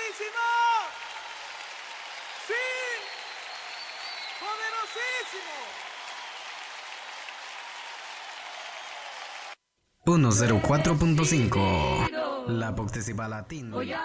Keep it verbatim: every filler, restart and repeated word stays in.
¡Poderosísimo! ¡Sí! ¡Poderosísimo! ciento cuatro punto cinco La Poctecipa Latina.